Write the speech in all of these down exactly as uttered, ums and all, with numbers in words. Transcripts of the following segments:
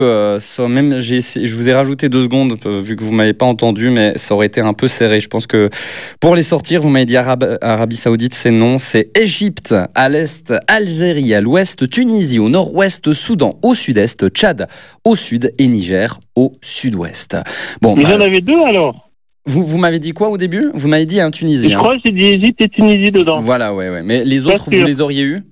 Euh, ça, même, j'ai essayé, je vous ai rajouté deux secondes, euh, vu que vous ne m'avez pas entendu, mais ça aurait été un peu serré. Je pense que pour les sortir, vous m'avez dit Arab- Arabie Saoudite, c'est non. C'est Égypte, à l'est, Algérie, à l'ouest, Tunisie, au nord-ouest, Soudan, au sud-est, Tchad, au sud et Niger, au sud-ouest. Bon, Vous bah, en avez deux alors? vous, vous m'avez dit quoi au début? Vous m'avez dit un Tunisie. Je hein. crois que j'ai dit Égypte et Tunisie dedans. Voilà, ouais, ouais. Mais les Pas autres, sûr. vous les auriez eus?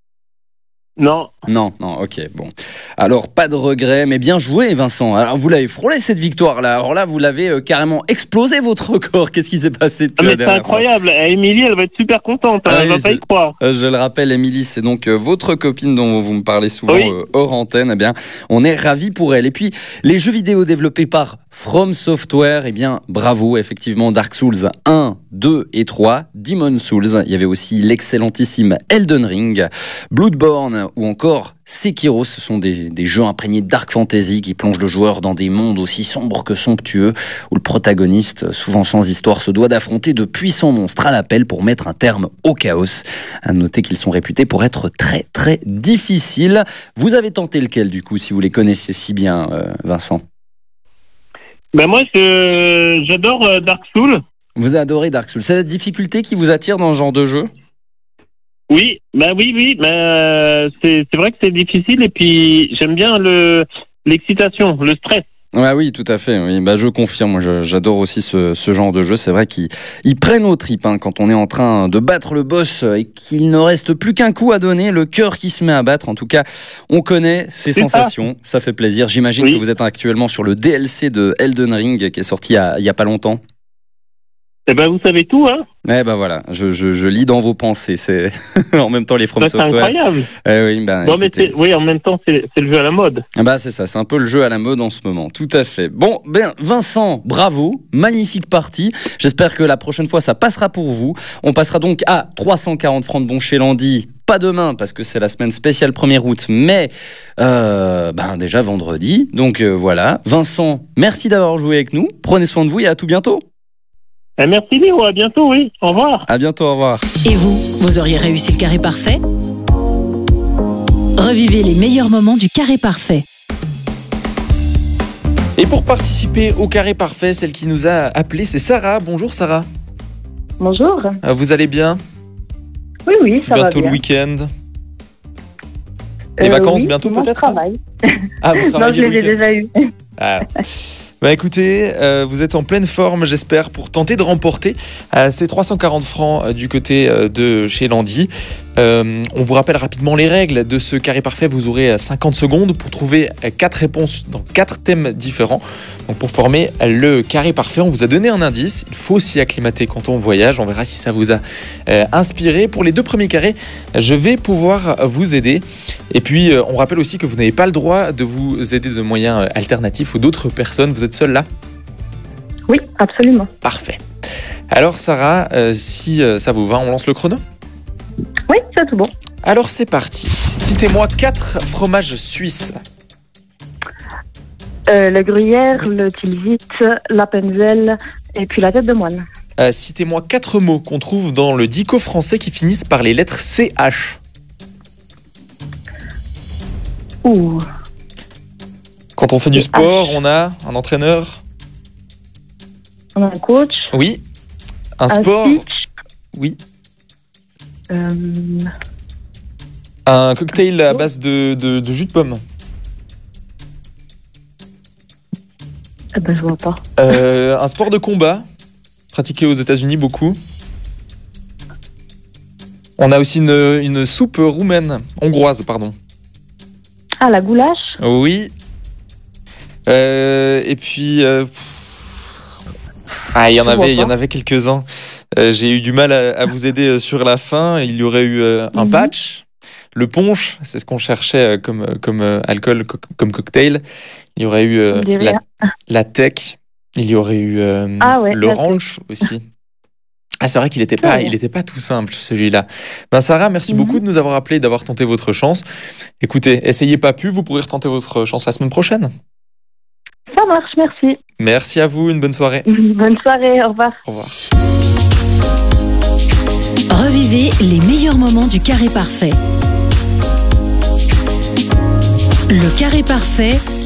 Non. Non, non, ok, bon. Alors, pas de regret, mais bien joué, Vincent. Alors, vous l'avez frôlé, cette victoire-là. Alors là, vous l'avez euh, carrément explosé, votre record. Qu'est-ce qui s'est passé depuis Ah, la mais c'est dernière fois? incroyable. Eh, Émilie, elle va être super contente. Ah Elle oui, va pas c'est- y croire. Euh, Je le rappelle, Émilie, c'est donc euh, votre copine dont vous me parlez souvent Oui. euh, hors antenne. Eh bien, on est ravis pour elle. Et puis, les jeux vidéo développés par From Software, eh bien, bravo, effectivement, Dark Souls un, deux et trois, Demon's Souls. Il y avait aussi l'excellentissime Elden Ring, Bloodborne ou encore Sekiro. Ce sont des, des jeux imprégnés de dark fantasy qui plongent le joueur dans des mondes aussi sombres que somptueux, où le protagoniste, souvent sans histoire, se doit d'affronter de puissants monstres à l'appel pour mettre un terme au chaos. À noter qu'ils sont réputés pour être très très difficiles. Vous avez tenté lequel du coup, si vous les connaissiez si bien, euh, Vincent? Ben moi, je, j'adore euh, Dark Souls. Vous adorez Dark Souls. C'est la difficulté qui vous attire dans ce genre de jeu? Oui, ben oui, oui, mais euh, c'est, c'est vrai que c'est difficile et puis j'aime bien le, l'excitation, le stress. Ouais, oui, tout à fait. Oui. Bah, je confirme, moi, je- j'adore aussi ce, ce genre de jeu. C'est vrai qu'ils ils prennent aux tripes hein, quand on est en train de battre le boss et qu'il ne reste plus qu'un coup à donner, le cœur qui se met à battre. En tout cas, on connaît ces C'est sensations. Ça. ça fait plaisir. J'imagine Oui. que vous êtes actuellement sur le D L C de Elden Ring qui est sorti il y a, il y a pas longtemps. Eh ben vous savez tout, hein. Eh ben voilà, je, je, je lis dans vos pensées. C'est en même temps les From Ça, c'est Software. incroyable. Eh oui, ben, Bon, mais écoutez. c'est, oui, en même temps, c'est, c'est le jeu à la mode. Ah bah c'est ça, c'est un peu le jeu à la mode en ce moment, tout à fait. Bon, ben Vincent, bravo, magnifique partie. J'espère que la prochaine fois ça passera pour vous. On passera donc à trois cent quarante francs de bon chez Landy. Pas demain parce que c'est la semaine spéciale premier août, mais euh, ben déjà vendredi. Donc euh, voilà, Vincent, merci d'avoir joué avec nous. Prenez soin de vous et à tout bientôt. Eh, merci Léo, à bientôt, oui. Au revoir. À bientôt, au revoir. Et vous, vous auriez réussi le carré parfait? Revivez les meilleurs moments du carré parfait. Et pour participer au carré parfait, celle qui nous a appelé, c'est Sarah. Bonjour Sarah. Bonjour. Euh, Vous allez bien? Oui, oui, ça Bientôt va bien. le week-end. Les Euh, vacances oui, bientôt moi, je peut-être? travaille. Ah, vous Non, travaillez je le les ai week-end. déjà eus. Ah. Bah écoutez, euh, vous êtes en pleine forme, j'espère, pour tenter de remporter euh, ces trois cent quarante francs euh, du côté euh, de chez Landy. Euh, on vous rappelle rapidement les règles de ce carré parfait. Vous aurez euh, cinquante secondes pour trouver euh, quatre réponses dans quatre thèmes différents. Donc pour former le carré parfait, on vous a donné un indice. Il faut s'y acclimater quand on voyage. On verra si ça vous a euh, inspiré. Pour les deux premiers carrés, je vais pouvoir vous aider. Et puis, euh, on rappelle aussi que vous n'avez pas le droit de vous aider de moyens euh, alternatifs ou d'autres personnes. Vous êtes seul là? Oui, absolument. Parfait. Alors Sarah, euh, si euh, ça vous va, on lance le chrono? Oui, c'est tout bon. Alors c'est parti. Citez-moi quatre fromages suisses. Euh, le gruyère, le tilsit, l'appenzell et puis la tête de moine. Euh, citez-moi quatre mots qu'on trouve dans le dico français qui finissent par les lettres C H. Ouh, Quand on fait du C H. sport, on a un entraîneur. on a un coach, Oui. Un un sport. speech, Oui. euh, Un cocktail à base de, de, de jus de pomme. eh ben je vois pas. Euh, un sport de combat, pratiqué aux États-Unis beaucoup. On a aussi une, une soupe roumaine, hongroise, pardon. Ah, la goulash, Oui. Euh, et puis, euh, ah, il y en Je vois avait, il y en pas. avait quelques-uns. Euh, j'ai eu du mal à, à vous aider sur la fin. Il y aurait eu euh, un Mhm. patch, le punch, c'est ce qu'on cherchait euh, comme comme euh, alcool, co- comme cocktail. Il y aurait eu euh, on dirait la, rien. la tech. Il y aurait eu euh, Ah ouais, la l'orange aussi. Ah, c'est vrai qu'il n'était pas, Ah bon. il était pas tout simple celui-là. Ben Sarah, merci Mhm. beaucoup de nous avoir appelé et d'avoir tenté votre chance. Écoutez, essayez pas pu, vous pourrez retenter votre chance la semaine prochaine. Ça marche, merci. Merci à vous, une bonne soirée. Bonne soirée, au revoir. Au revoir. Revivez les meilleurs moments du carré parfait. Le carré parfait